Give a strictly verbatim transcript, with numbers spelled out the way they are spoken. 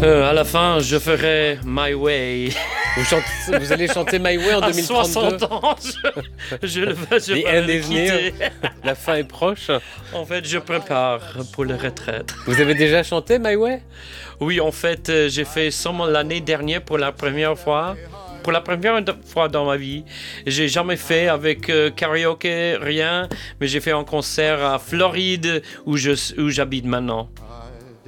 Euh, à la fin, je ferai My Way. Vous, chantez, vous allez chanter My Way en À deux mille trente-deux. soixante ans, je, je, le- je The vais end le is near. quitter. La fin est proche. En fait, je prépare pour la retraite. Vous avez déjà chanté My Way? Oui, en fait, euh, j'ai fait seulement l'année dernière pour la première fois. Pour la première fois dans ma vie. J'ai jamais fait avec euh, karaoké, rien. Mais j'ai fait un concert à Floride, où je, où j'habite maintenant.